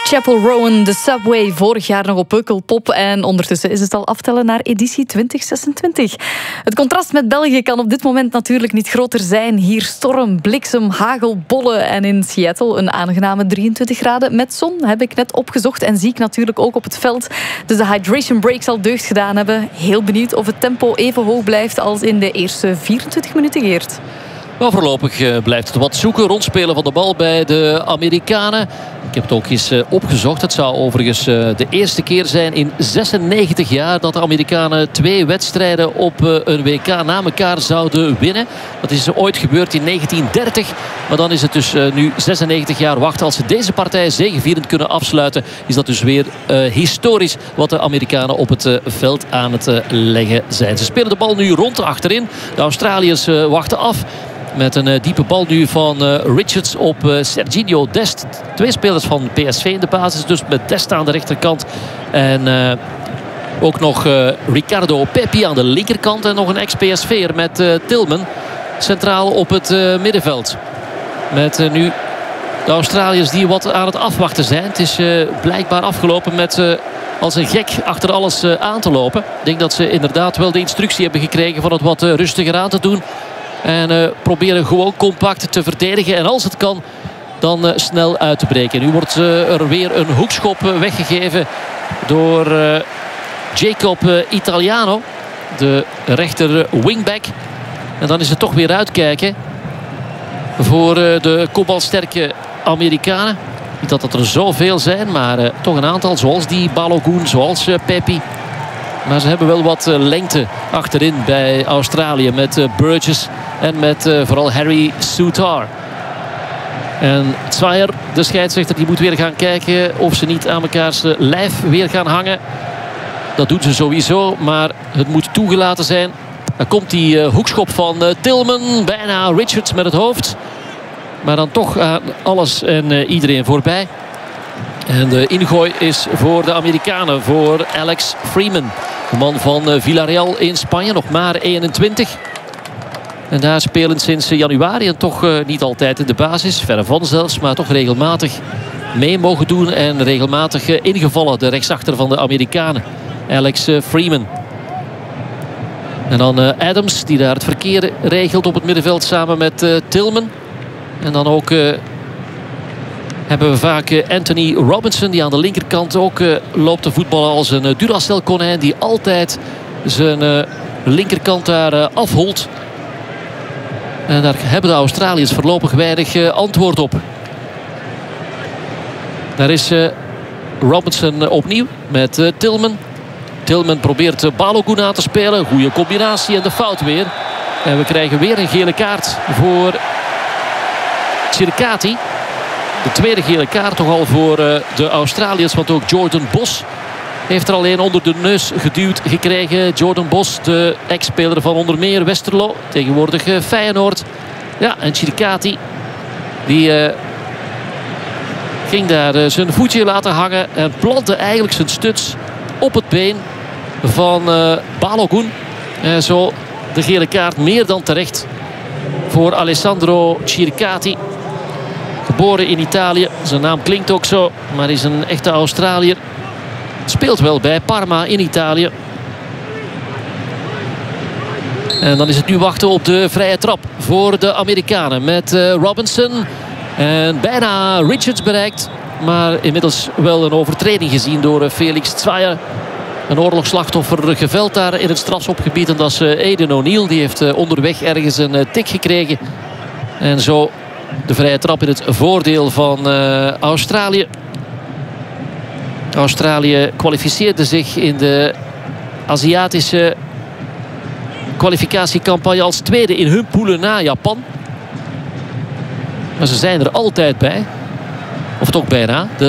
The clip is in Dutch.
Chapel Rowan, de Subway, vorig jaar nog op Pukkelpop. En ondertussen is het al aftellen naar editie 2026. Het contrast met België kan op dit moment natuurlijk niet groter zijn. Hier storm, bliksem, hagel, bollen. En in Seattle een aangename 23 graden met zon. Heb ik net opgezocht en zie ik natuurlijk ook op het veld. Dus de hydration break zal deugd gedaan hebben. Heel benieuwd of het tempo even hoog blijft als in de eerste 24 minuten, Geert. Maar voorlopig blijft het wat zoeken. Rondspelen van de bal bij de Amerikanen. Ik heb het ook eens opgezocht. Het zou overigens de eerste keer zijn in 96 jaar dat de Amerikanen 2 wedstrijden op een WK na elkaar zouden winnen. Dat is ooit gebeurd in 1930. Maar dan is het dus nu 96 jaar wachten. Als ze deze partij zegevierend kunnen afsluiten, is dat dus weer historisch wat de Amerikanen op het veld aan het leggen zijn. Ze spelen de bal nu rond achterin. De Australiërs wachten af. Met een diepe bal nu van Richards op Serginho Dest. 2 spelers van PSV in de basis. Dus met Dest aan de rechterkant. En ook nog Ricardo Pepi aan de linkerkant. En nog een ex-PSV'er met Tillman. Centraal op het middenveld. Met nu de Australiërs die wat aan het afwachten zijn. Het is blijkbaar afgelopen met als een gek achter alles aan te lopen. Ik denk dat ze inderdaad wel de instructie hebben gekregen van het wat rustiger aan te doen. En proberen gewoon compact te verdedigen. En als het kan, dan snel uit te breken. Nu wordt er weer een hoekschop weggegeven door Jacob Italiano. De rechter wingback. En dan is het toch weer uitkijken voor de kopbalsterke Amerikanen. Niet dat er zoveel zijn, maar toch een aantal. Zoals die Balogun, zoals Pepi. Maar ze hebben wel wat lengte achterin bij Australië. Met Burgess en met vooral Harry Souttar. En Zwaier, de scheidsrechter, die moet weer gaan kijken of ze niet aan mekaars lijf weer gaan hangen. Dat doen ze sowieso, maar het moet toegelaten zijn. Dan komt die hoekschop van Tillman. Bijna Richards met het hoofd. Maar dan toch alles en iedereen voorbij. En de ingooi is voor de Amerikanen, voor Alex Freeman. De man van Villarreal in Spanje, nog maar 21. En daar spelen sinds januari en toch niet altijd in de basis. Verre van zelfs, maar toch regelmatig mee mogen doen. En regelmatig ingevallen, de rechtsachter van de Amerikanen. Alex Freeman. En dan Adams, die daar het verkeer regelt op het middenveld samen met Tillman. En dan ook hebben we vaak Anthony Robinson, die aan de linkerkant ook loopt te voetballen als een Duracell-konijn. Die altijd zijn linkerkant daar afholt. En daar hebben de Australiërs voorlopig weinig antwoord op. Daar is Robinson opnieuw met Tillman. Tillman probeert Balogun aan te spelen. Goede combinatie en de fout weer. En we krijgen weer een gele kaart voor Circati. De tweede gele kaart toch al voor de Australiërs. Want ook Jordan Bos heeft er alleen onder de neus geduwd gekregen. Jordan Bos, de ex-speler van onder meer Westerlo. Tegenwoordig Feyenoord. Ja, en Circati die ging daar zijn voetje laten hangen. En plantte eigenlijk zijn stuts op het been van Balogun. Zo de gele kaart meer dan terecht voor Alessandro Circati. Geboren in Italië. Zijn naam klinkt ook zo, maar is een echte Australiër. Speelt wel bij Parma in Italië. En dan is het nu wachten op de vrije trap voor de Amerikanen. Met Robinson. En bijna Richards bereikt. Maar inmiddels wel een overtreding gezien door Felix Zwaier. Een oorlogsslachtoffer geveld daar in het strafschopgebied. En dat is Aiden O'Neill. Die heeft onderweg ergens een tik gekregen. En zo de vrije trap in het voordeel van Australië. Australië kwalificeerde zich in de Aziatische kwalificatiecampagne als tweede in hun poelen na Japan. Maar ze zijn er altijd bij. Of toch bijna.